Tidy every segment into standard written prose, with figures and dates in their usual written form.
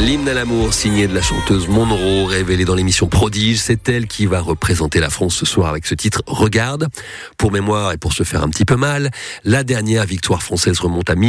L'hymne à l'amour signé de la chanteuse Monroe, révélée dans l'émission Prodige. C'est elle qui va représenter la France ce soir avec ce titre Regarde. Pour mémoire et pour se faire un petit peu mal, la dernière victoire française remonte à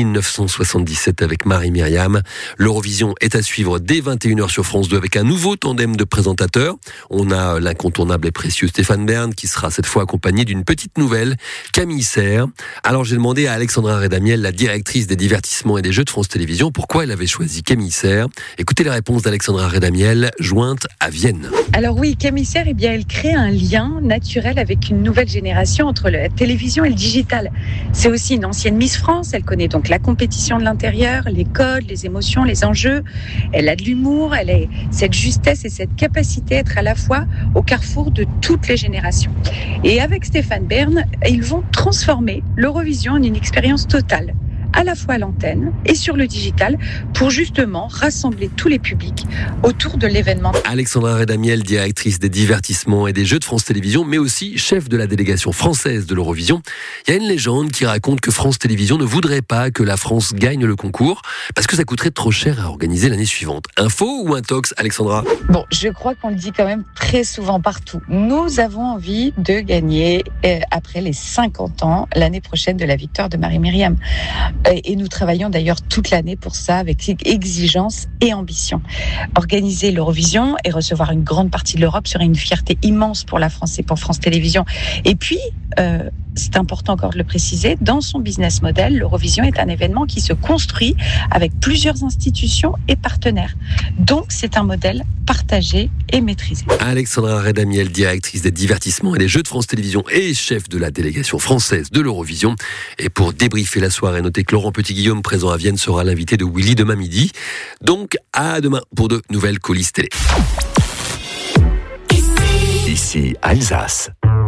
1977 avec Marie-Myriam. L'Eurovision est à suivre dès 21h sur France 2 avec un nouveau tandem de présentateurs. On a l'incontournable et précieux Stéphane Bern qui sera cette fois accompagné d'une petite nouvelle, Camille Serre. Alors j'ai demandé à Alexandra Redamiel, la directrice des divertissements et des jeux de France Télévisions, pourquoi elle avait choisi Camille Serre. Écoutez les réponses d'Alexandra Redamiel, jointe à Vienne. Alors oui, Camille Serre, elle crée un lien naturel avec une nouvelle génération entre la télévision et le digital. C'est aussi une ancienne Miss France, elle connaît donc la compétition de l'intérieur, les codes, les émotions, les enjeux. Elle a de l'humour, elle a cette justesse et cette capacité à être à la fois au carrefour de toutes les générations. Et avec Stéphane Bern, ils vont transformer l'Eurovision en une expérience totale, à la fois à l'antenne et sur le digital, pour justement rassembler tous les publics autour de l'événement. Alexandra Redamiel, directrice des divertissements et des jeux de France Télévisions, mais aussi chef de la délégation française de l'Eurovision. Il y a une légende qui raconte que France Télévisions ne voudrait pas que la France gagne le concours parce que ça coûterait trop cher à organiser l'année suivante. Info ou intox, Alexandra ? Bon, je crois qu'on le dit quand même très souvent partout. Nous avons envie de gagner après les 50 ans, l'année prochaine, de la victoire de Marie-Myriam. Et nous travaillons d'ailleurs toute l'année pour ça, avec exigence et ambition. Organiser l'Eurovision et recevoir une grande partie de l'Europe serait une fierté immense pour la France et pour France Télévisions. Et puis, c'est important encore de le préciser, dans son business model, l'Eurovision est un événement qui se construit avec plusieurs institutions et partenaires. Donc, c'est un modèle partagé et maîtrisé. Alexandra Redamiel, directrice des divertissements et des jeux de France Télévisions et chef de la délégation française de l'Eurovision. Et pour débriefer la soirée, notez que Laurent Petit-Guillaume, présent à Vienne, sera l'invité de Willy demain midi. Donc, à demain pour de nouvelles coulisses télé. Ici Alsace.